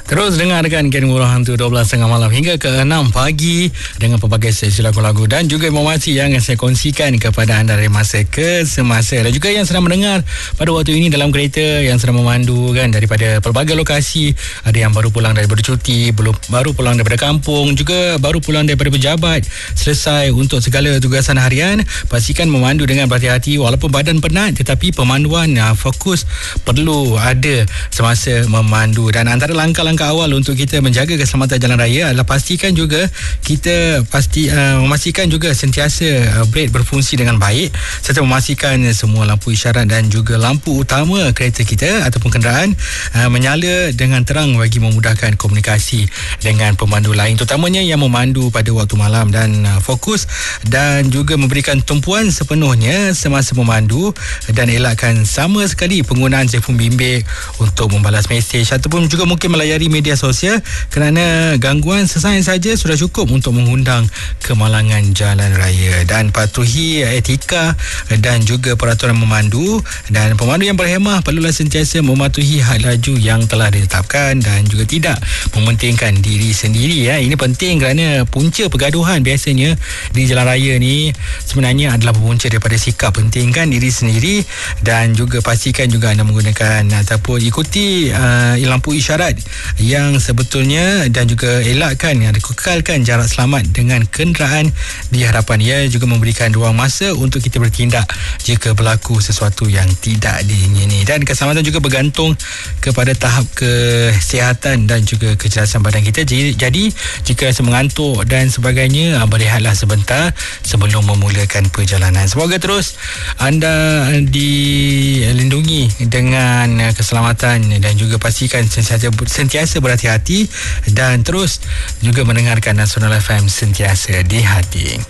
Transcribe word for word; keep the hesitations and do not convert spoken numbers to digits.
Terus dengarkan Ken Murah Hantu dua belas tiga puluh malam hingga ke enam pagi dengan pelbagai sesi lagu-lagu dan juga informasi yang saya kongsikan kepada anda dari masa ke semasa, dan juga yang sedang mendengar pada waktu ini dalam kereta yang sedang memandu kan daripada pelbagai lokasi. Ada yang baru pulang daripada cuti, belum baru pulang daripada kampung, juga baru pulang daripada pejabat, selesai untuk segala tugasan harian. Pastikan memandu dengan berhati-hati walaupun badan penat, tetapi pemanduan uh, fokus perlu ada semasa memandu. Dan antara langkah-langkah awal untuk kita menjaga keselamatan jalan raya adalah pastikan juga kita pasti uh, memastikan juga sentiasa uh, brake berfungsi dengan baik, serta memastikan semua lampu isyarat dan juga lampu utama kereta kita ataupun kenderaan uh, menyala dengan terang bagi memudahkan komunikasi dengan pemandu lain, terutamanya yang memandu pada waktu malam, dan uh, fokus dan juga memberikan tumpuan sepenuhnya semasa memandu, dan elakkan sama sekali penggunaan telefon bimbit untuk membalas mesej ataupun juga mungkin melayari media sosial, kerana gangguan sesaat saja sudah cukup untuk mengundang kemalangan jalan raya. Dan patuhi etika dan juga peraturan memandu, dan pemandu yang berhemah perlulah sentiasa mematuhi had laju yang telah ditetapkan dan juga tidak mementingkan diri sendiri ya. Ini penting kerana punca pergaduhan biasanya di jalan raya ni sebenarnya adalah berpunca daripada sikap pentingkan diri sendiri, dan juga pastikan juga anda menggunakan ataupun ikuti uh, lampu isyarat yang sebetulnya, dan juga elakkan yang kekalkan jarak selamat dengan kenderaan di hadapan. Ia juga memberikan ruang masa untuk kita bertindak jika berlaku sesuatu yang tidak diingini, dan keselamatan juga bergantung kepada tahap kesihatan dan juga kecerdasan badan kita. Jadi, jadi jika rasa mengantuk dan sebagainya, berehatlah sebentar sebelum memulakan perjalanan. Semoga terus anda dilindungi dengan keselamatan, dan juga pastikan sentiasa, sentiasa berhati-hati, dan terus juga mendengarkan Nasional F M sentiasa di hati.